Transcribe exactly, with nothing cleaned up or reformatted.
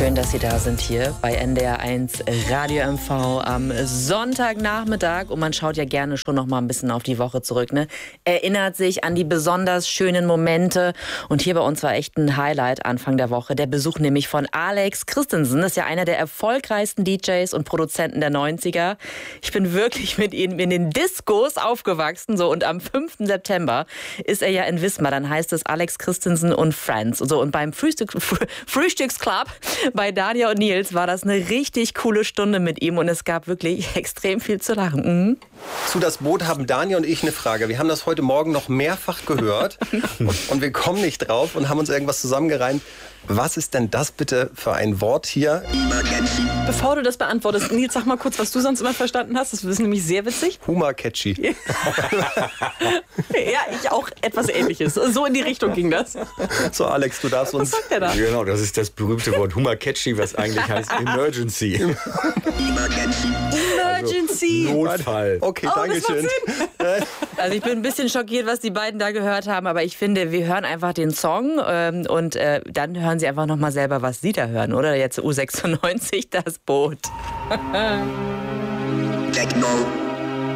Schön, dass Sie da sind hier bei N D R eins Radio M V am Sonntagnachmittag. Und man schaut ja gerne schon noch mal ein bisschen auf die Woche zurück, ne? Erinnert sich an die besonders schönen Momente. Und hier bei uns war echt ein Highlight Anfang der Woche. Der Besuch nämlich von Alex Christensen. Das ist ja einer der erfolgreichsten D Js und Produzenten der neunziger. Ich bin wirklich mit ihm in den Discos aufgewachsen. So. Und am fünften September ist er ja in Wismar. Dann heißt es Alex Christensen und Friends. So. Und beim Frühstück, Frühstücksclub bei Dania und Nils war das eine richtig coole Stunde mit ihm und es gab wirklich extrem viel zu lachen. Mhm. Zu Das Boot haben Dania und ich eine Frage. Wir haben das heute Morgen noch mehrfach gehört und, und wir kommen nicht drauf und haben uns irgendwas zusammengereimt. Was ist denn das bitte für ein Wort hier? Bevor du das beantwortest, Nils, sag mal kurz, was du sonst immer verstanden hast. Das ist nämlich sehr witzig. Humor-catchy. Ja, ich auch etwas Ähnliches. So in die Richtung ging das. So, Alex, du darfst uns... Was sagt der da? Genau, das ist das berühmte Wort Humor-catchy, was eigentlich heißt Emergency. Emergency. Also Notfall. Okay, Oh, danke das macht schön. Also ich bin ein bisschen schockiert, was die beiden da gehört haben, aber ich finde, wir hören einfach den Song ähm, und äh, dann hören sie einfach noch mal selber, was sie da hören, oder? Jetzt U sechsundneunzig, Das Boot. Techno.